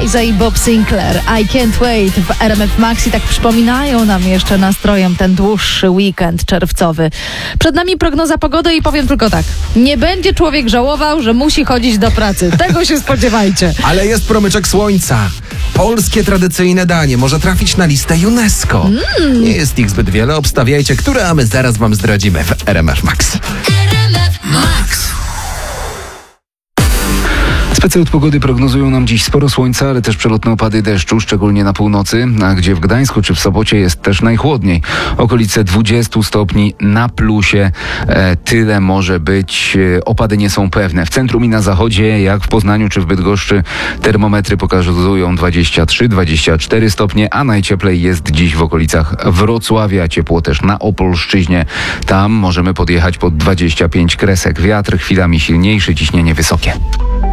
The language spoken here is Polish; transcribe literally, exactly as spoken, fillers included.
Souza i Bob Sinclair. I Can't Wait w R M F Max i tak przypominają nam jeszcze nastrojem ten dłuższy weekend czerwcowy. Przed nami prognoza pogody i powiem tylko tak. Nie będzie człowiek żałował, że musi chodzić do pracy. Tego się spodziewajcie. Ale jest promyczek słońca. Polskie tradycyjne danie może trafić na listę UNESCO. Mm. Nie jest ich zbyt wiele. Obstawiajcie, które, a my zaraz wam zdradzimy w R M F Max. Max. Specjal od pogody prognozują nam dziś sporo słońca, ale też przelotne opady deszczu, szczególnie na północy, a gdzie w Gdańsku czy w Sopocie jest też najchłodniej. Okolice dwudziestu stopni na plusie, e, tyle może być. E, opady nie są pewne. W centrum i na zachodzie, jak w Poznaniu czy w Bydgoszczy, termometry pokazują dwadzieścia trzy dwadzieścia cztery stopnie, a najcieplej jest dziś w okolicach Wrocławia. Ciepło też na Opolszczyźnie. Tam możemy podjechać pod dwadzieścia pięć kresek. Wiatr chwilami silniejszy, ciśnienie wysokie.